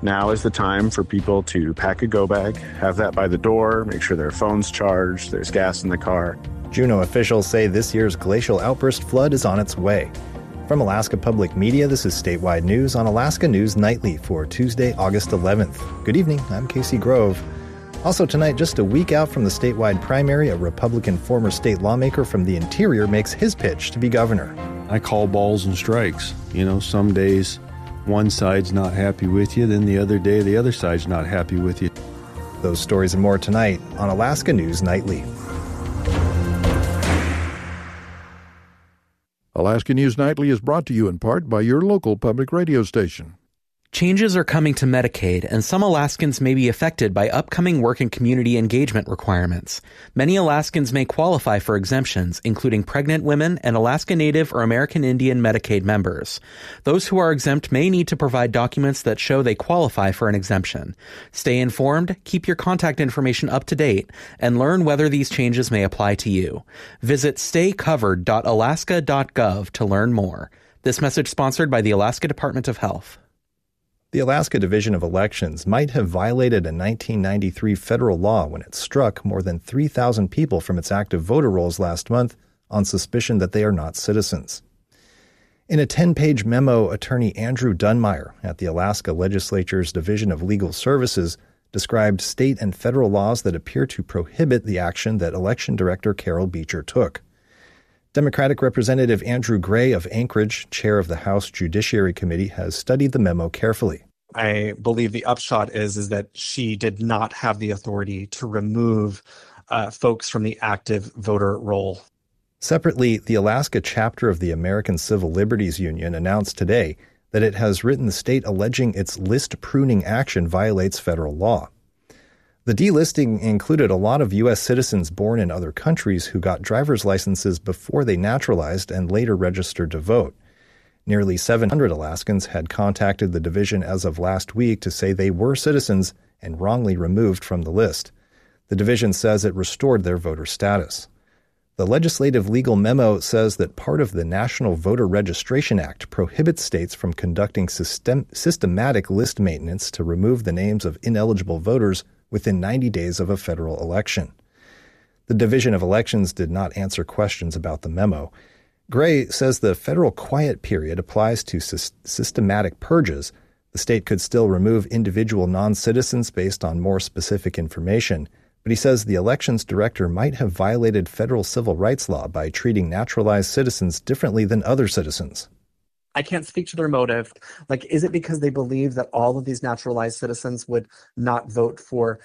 Now is the time for people to pack a go bag, have that by the door, make sure their phone's charged, there's gas in the car. Juneau officials say this year's glacial outburst flood is on its way. From Alaska Public Media, this is Statewide News on Alaska News Nightly for Tuesday, August 11th. Good evening, I'm Casey Grove. Also tonight, just a week out from the statewide primary, a Republican former state lawmaker from the interior makes his pitch to be governor. I call balls and strikes. Some days one side's not happy with you, then the other day the other side's not happy with you. Those stories and more tonight on Alaska News Nightly. Alaska News Nightly is brought to you in part by your local public radio station. Changes are coming to Medicaid, and some Alaskans may be affected by upcoming work and community engagement requirements. Many Alaskans may qualify for exemptions, including pregnant women and Alaska Native or American Indian Medicaid members. Those who are exempt may need to provide documents that show they qualify for an exemption. Stay informed, keep your contact information up to date, and learn whether these changes may apply to you. Visit staycovered.alaska.gov to learn more. This message sponsored by the Alaska Department of Health. The Alaska Division of Elections might have violated a 1993 federal law when it struck more than 3,000 people from its active voter rolls last month on suspicion that they are not citizens. In a 10-page memo, attorney Andrew Dunmeyer at the Alaska Legislature's Division of Legal Services described state and federal laws that appear to prohibit the action that Election Director Carol Beecher took. Democratic Representative Andrew Gray of Anchorage, chair of the House Judiciary Committee, has studied the memo carefully. I believe the upshot is that she did not have the authority to remove folks from the active voter roll. Separately, the Alaska chapter of the American Civil Liberties Union announced today that it has written the state alleging its list pruning action violates federal law. The delisting included a lot of U.S. citizens born in other countries who got driver's licenses before they naturalized and later registered to vote. Nearly 700 Alaskans had contacted the division as of last week to say they were citizens and wrongly removed from the list. The division says it restored their voter status. The legislative legal memo says that part of the National Voter Registration Act prohibits states from conducting systematic list maintenance to remove the names of ineligible voters within 90 days of a federal election. The Division of Elections did not answer questions about the memo. Gray says the federal quiet period applies to systematic purges. The state could still remove individual non-citizens based on more specific information, but he says the elections director might have violated federal civil rights law by treating naturalized citizens differently than other citizens. I can't speak to their motive. Is it because they believe that all of these naturalized citizens would not vote for,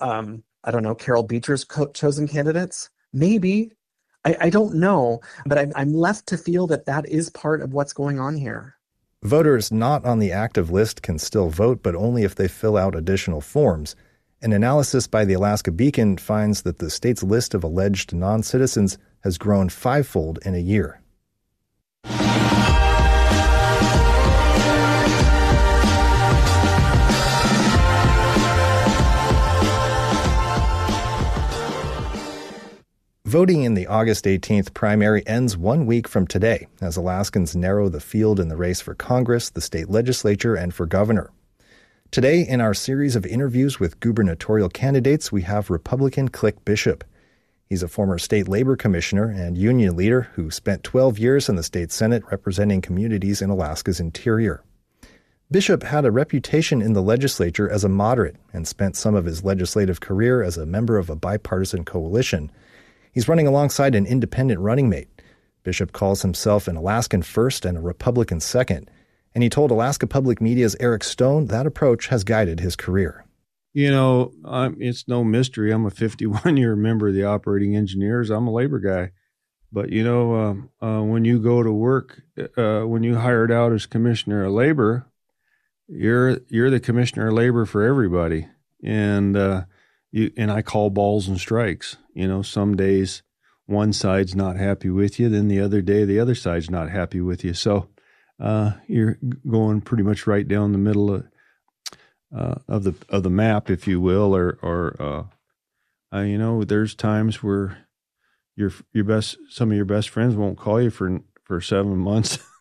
Carol Beecher's chosen candidates? Maybe. I don't know, but I'm left to feel that that is part of what's going on here. Voters not on the active list can still vote, but only if they fill out additional forms. An analysis by the Alaska Beacon finds that the state's list of alleged non-citizens has grown fivefold in a year. Voting in the August 18th primary ends 1 week from today as Alaskans narrow the field in the race for Congress, the state legislature, and for governor. Today, in our series of interviews with gubernatorial candidates, we have Republican Click Bishop. He's a former state labor commissioner and union leader who spent 12 years in the state Senate representing communities in Alaska's interior. Bishop had a reputation in the legislature as a moderate and spent some of his legislative career as a member of a bipartisan coalition. He's running alongside an independent running mate. Bishop calls himself an Alaskan first and a Republican second, and he told Alaska Public Media's Eric Stone that approach has guided his career. It's no mystery. I'm a 51-year member of the operating engineers. I'm a labor guy. But, when you go to work, when you hired out as commissioner of labor, you're the commissioner of labor for everybody. And I call balls and strikes. Some days one side's not happy with you, then the other day the other side's not happy with you. So you're going pretty much right down the middle of the map, if you will, or there's times where some of your best friends won't call you for 7 months.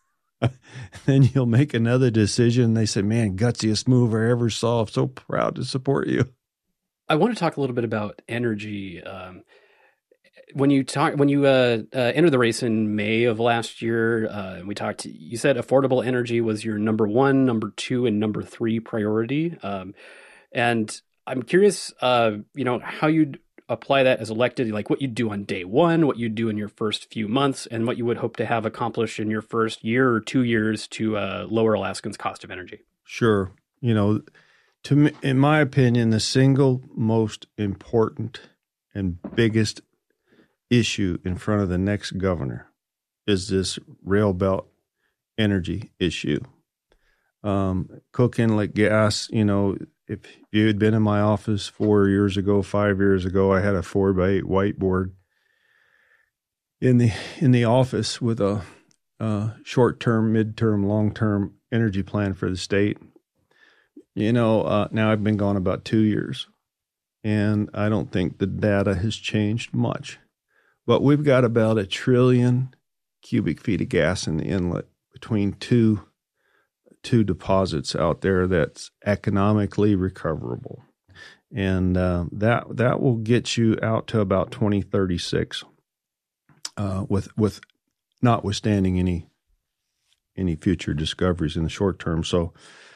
Then you'll make another decision. They say, man, gutsiest move I ever saw. I'm so proud to support you. I want to talk a little bit about energy. When you entered the race in May of last year, you said affordable energy was your number 1, number 2, and number 3 priority. And I'm curious, how you'd apply that as elected, like what you'd do on day 1, what you'd do in your first few months, and what you would hope to have accomplished in your first year or 2 years to lower Alaskans' cost of energy. Sure. To me, in my opinion, the single most important and biggest issue in front of the next governor is this rail belt energy issue. Cook Inlet gas, if you had been in my office 4 years ago, 5 years ago, I had a 4x8 whiteboard in the office with a short-term, mid-term, long-term energy plan for the state. Now I've been gone about 2 years, and I don't think the data has changed much. But we've got about 1 trillion cubic feet of gas in the inlet between two deposits out there that's economically recoverable. And that will get you out to about 2036 with notwithstanding any future discoveries in the short term. So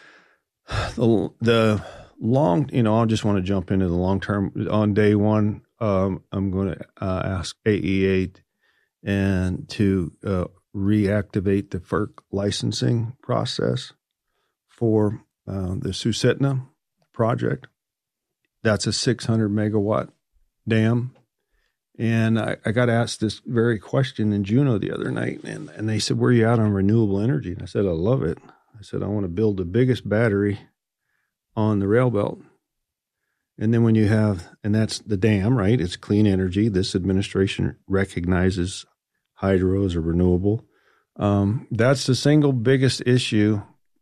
the long, I just want to jump into the long term. On day 1, I'm going to ask AEA to reactivate the FERC licensing process for the Susitna project. That's a 600 megawatt dam. And I got asked this very question in Juneau the other night, and they said, where are you at on renewable energy? And I said, I love it. I said, I want to build the biggest battery on the rail belt. And then when you have, and that's the dam, right? It's clean energy. This administration recognizes hydro as a renewable. That's the single biggest issue,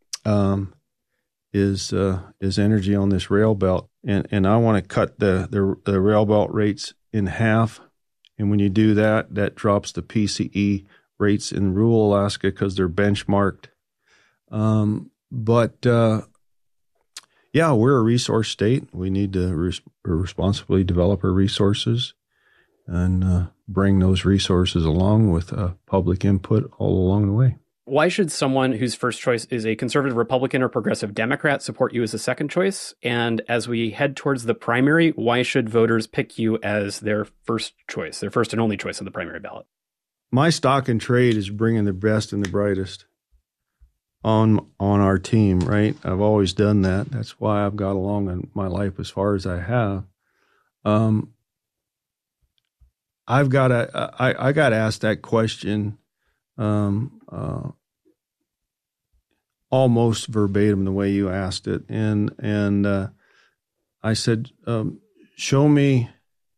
is energy on this rail belt. And I want to cut the rail belt rates in half. And when you do that, that drops the PCE rates in rural Alaska because they're benchmarked. Yeah, we're a resource state. We need to responsibly develop our resources and bring those resources along with public input all along the way. Why should someone whose first choice is a conservative Republican or progressive Democrat support you as a second choice? And as we head towards the primary, why should voters pick you as their first choice, their first and only choice on the primary ballot? My stock and trade is bringing the best and the brightest on our team, right? I've always done that. That's why I've got along in my life as far as I have. I got asked that question almost verbatim the way you asked it, and I said, give me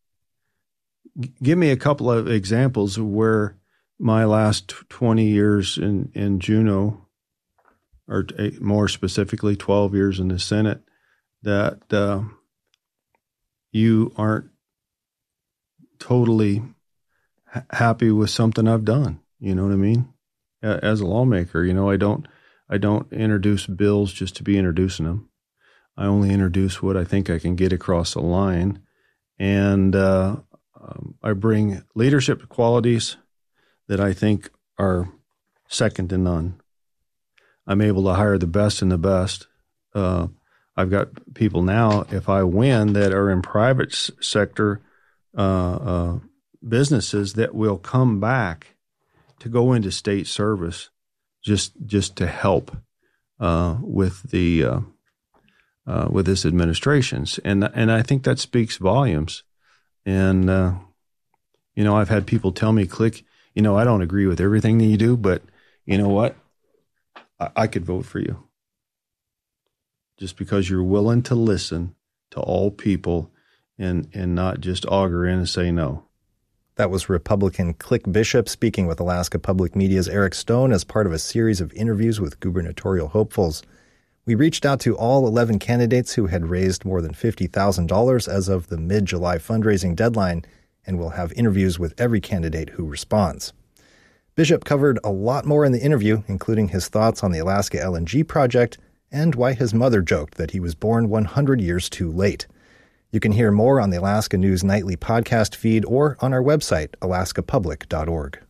a couple of examples of where my last 20 years in Juneau, or more specifically 12 years in the Senate, that you aren't totally happy with something I've done. You know what I mean? As a lawmaker, I don't introduce bills just to be introducing them. I only introduce what I think I can get across the line. And I bring leadership qualities that I think are second to none. I'm able to hire the best and the best. I've got people now, if I win, that are in private sector businesses that will come back to go into state service just to help with the with this administration's, and I think that speaks volumes. And I've had people tell me, Click, I don't agree with everything that you do, but you know what? I could vote for you just because you're willing to listen to all people and not just auger in and say no. That was Republican Click Bishop speaking with Alaska Public Media's Eric Stone as part of a series of interviews with gubernatorial hopefuls. We reached out to all 11 candidates who had raised more than $50,000 as of the mid-July fundraising deadline, and we'll have interviews with every candidate who responds. Bishop covered a lot more in the interview, including his thoughts on the Alaska LNG project and why his mother joked that he was born 100 years too late. You can hear more on the Alaska News Nightly podcast feed or on our website, alaskapublic.org.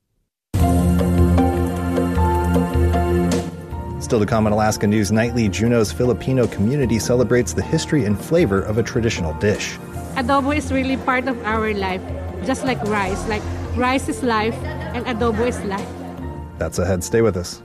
Still to come on Alaska News Nightly, Juneau's Filipino community celebrates the history and flavor of a traditional dish. Adobo is really part of our life, just like rice. Like rice is life and adobo is life. That's ahead. Stay with us.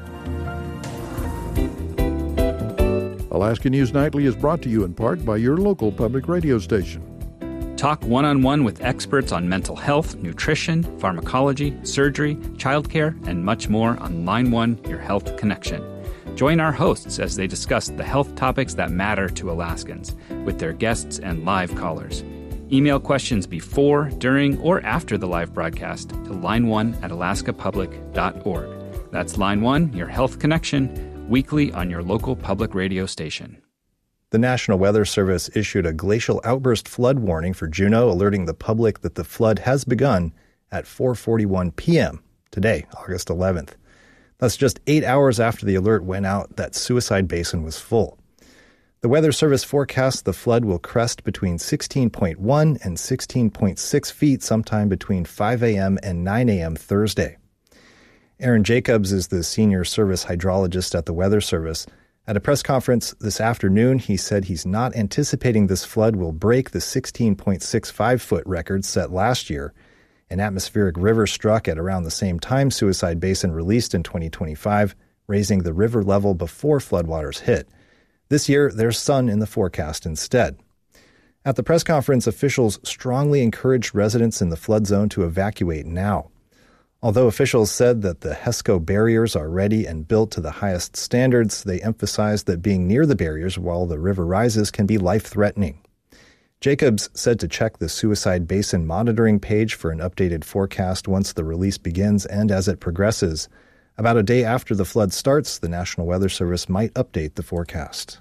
Alaska News Nightly is brought to you in part by your local public radio station. Talk one-on-one with experts on mental health, nutrition, pharmacology, surgery, childcare, and much more on Line 1, Your Health Connection. Join our hosts as they discuss the health topics that matter to Alaskans with their guests and live callers. Email questions before, during, or after the live broadcast to line1@alaskapublic.org. That's Line 1, Your Health Connection, weekly on your local public radio station. The National Weather Service issued a glacial outburst flood warning for Juneau, alerting the public that the flood has begun at 4:41 p.m. today, August 11th. That's just 8 hours after the alert went out that Suicide Basin was full. The Weather Service forecasts the flood will crest between 16.1 and 16.6 feet sometime between 5 a.m. and 9 a.m. Thursday. Aaron Jacobs is the senior service hydrologist at the Weather Service. At a press conference this afternoon, he said he's not anticipating this flood will break the 16.65-foot record set last year. An atmospheric river struck at around the same time Suicide Basin released in 2025, raising the river level before floodwaters hit. This year, there's sun in the forecast instead. At the press conference, officials strongly encouraged residents in the flood zone to evacuate now. Although officials said that the HESCO barriers are ready and built to the highest standards, they emphasized that being near the barriers while the river rises can be life-threatening. Jacobs said to check the Suicide Basin monitoring page for an updated forecast once the release begins and as it progresses. About a day after the flood starts, the National Weather Service might update the forecast.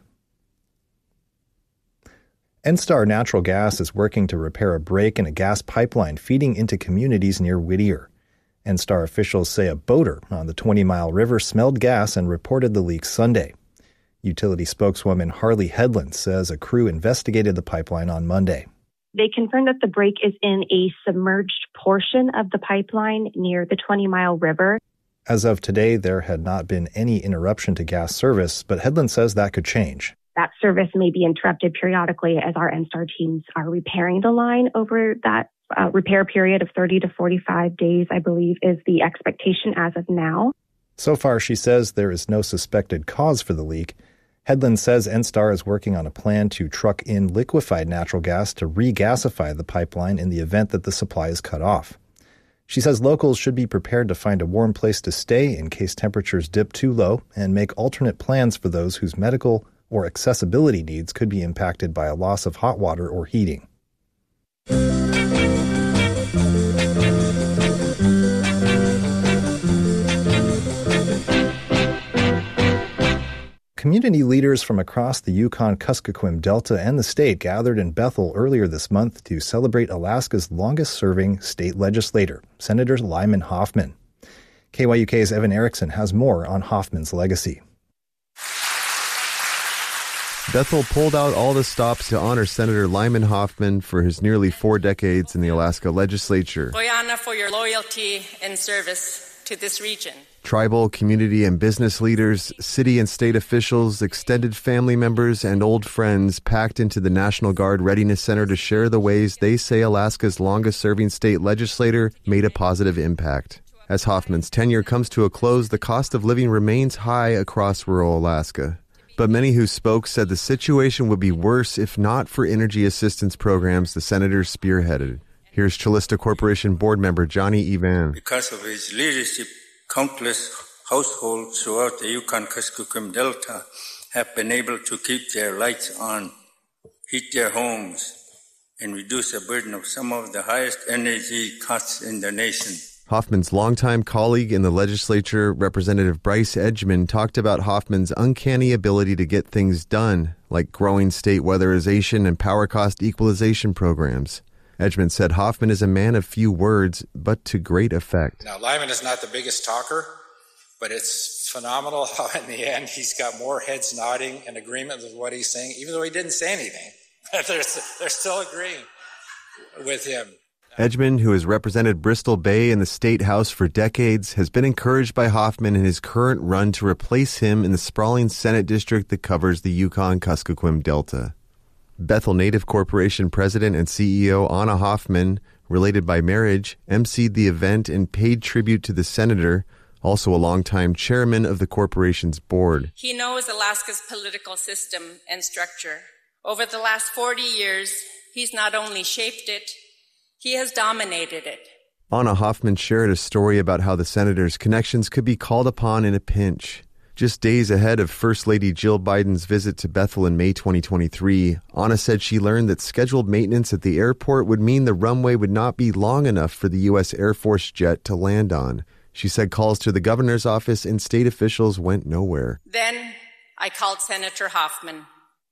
NSTAR Natural Gas is working to repair a break in a gas pipeline feeding into communities near Whittier. NSTAR officials say a boater on the 20-mile river smelled gas and reported the leak Sunday. Utility spokeswoman Harley Headland says a crew investigated the pipeline on Monday. They confirmed that the break is in a submerged portion of the pipeline near the 20-mile river. As of today, there had not been any interruption to gas service, but Headland says that could change. That service may be interrupted periodically as our NSTAR teams are repairing the line over that repair period of 30 to 45 days, I believe, is the expectation as of now. So far, she says there is no suspected cause for the leak. Headland says NSTAR is working on a plan to truck in liquefied natural gas to regasify the pipeline in the event that the supply is cut off. She says locals should be prepared to find a warm place to stay in case temperatures dip too low and make alternate plans for those whose medical or accessibility needs could be impacted by a loss of hot water or heating. Community leaders from across the Yukon-Kuskokwim Delta and the state gathered in Bethel earlier this month to celebrate Alaska's longest-serving state legislator, Senator Lyman Hoffman. KYUK's Evan Erickson has more on Hoffman's legacy. Bethel pulled out all the stops to honor Senator Lyman Hoffman for his nearly 4 decades in the Alaska legislature. Guyana for your loyalty and service to this region. Tribal, community, and business leaders, city and state officials, extended family members, and old friends packed into the National Guard Readiness Center to share the ways they say Alaska's longest-serving state legislator made a positive impact. As Hoffman's tenure comes to a close, the cost of living remains high across rural Alaska. But many who spoke said the situation would be worse if not for energy assistance programs the senator spearheaded. Here's Chalista Corporation board member Johnny Evan. Because of his leadership, countless households throughout the Yukon-Kuskokwim Delta have been able to keep their lights on, heat their homes, and reduce the burden of some of the highest energy costs in the nation. Hoffman's longtime colleague in the legislature, Representative Bryce Edgman, talked about Hoffman's uncanny ability to get things done, like growing state weatherization and power cost equalization programs. Edgman said Hoffman is a man of few words, but to great effect. Now, Lyman is not the biggest talker, but it's phenomenal how in the end he's got more heads nodding in agreement with what he's saying, even though he didn't say anything. They're still agreeing with him. Edgman, who has represented Bristol Bay in the State House for decades, has been encouraged by Hoffman in his current run to replace him in the sprawling Senate district that covers the Yukon-Kuskokwim Delta. Bethel Native Corporation President and CEO Anna Hoffman, related by marriage, emceed the event and paid tribute to the senator, also a longtime chairman of the corporation's board. He knows Alaska's political system and structure. Over the last 40 years, he's not only shaped it, he has dominated it. Anna Hoffman shared a story about how the senator's connections could be called upon in a pinch. Just days ahead of First Lady Jill Biden's visit to Bethel in May 2023, Anna said she learned that scheduled maintenance at the airport would mean the runway would not be long enough for the U.S. Air Force jet to land on. She said calls to the governor's office and state officials went nowhere. Then I called Senator Hoffman.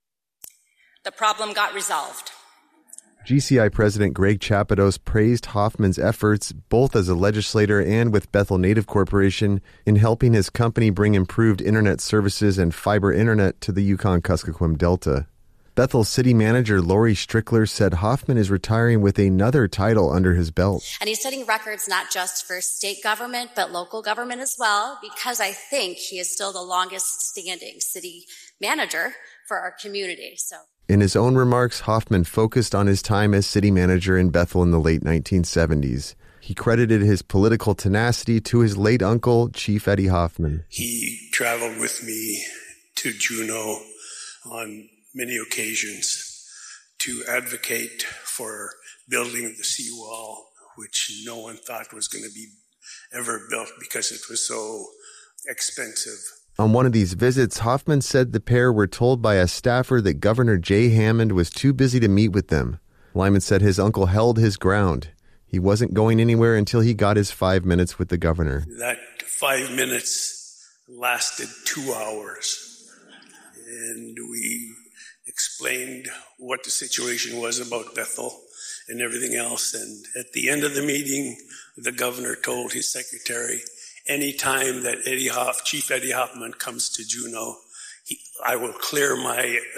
The problem got resolved. GCI President Greg Chapados praised Hoffman's efforts, both as a legislator and with Bethel Native Corporation, in helping his company bring improved internet services and fiber internet to the Yukon-Kuskokwim Delta. Bethel City Manager Lori Strickler said Hoffman is retiring with another title under his belt. And he's setting records not just for state government, but local government as well, because I think he is still the longest standing city manager for our community. In his own remarks, Hoffman focused on his time as city manager in Bethel in the late 1970s. He credited his political tenacity to his late uncle, Chief Eddie Hoffman. He traveled with me to Juneau on many occasions to advocate for building the seawall, which no one thought was going to be ever built because it was so expensive. On one of these visits, Hoffman said the pair were told by a staffer that Governor Jay Hammond was too busy to meet with them. Lyman said his uncle held his ground. He wasn't going anywhere until he got his 5 minutes with the governor. That 5 minutes lasted 2 hours, and we explained what the situation was about Bethel and everything else. And at the end of the meeting, the governor told his secretary, any time that Chief Eddie Hoffman comes to Juneau, I will clear my